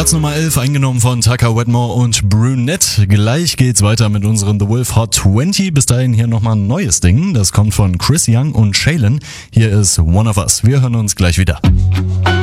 Platz Nummer 11 eingenommen von Tucker Wetmore und Brunette. Gleich geht's weiter mit unseren The Wolf Hot 20. Bis dahin hier nochmal ein neues Ding. Das kommt von Chris Young und Shaylin. Hier ist One of Us. Wir hören uns gleich wieder.